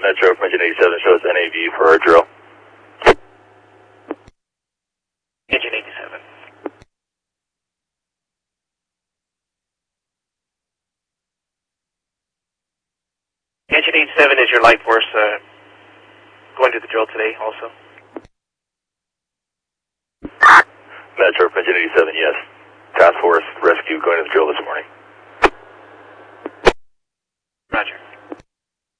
Metro from Engine 87 shows NAV for our drill. Engine 87. Engine 87 is your light force going to the drill today also? Metro from Engine 87, yes. Task Force Rescue going to the drill this morning.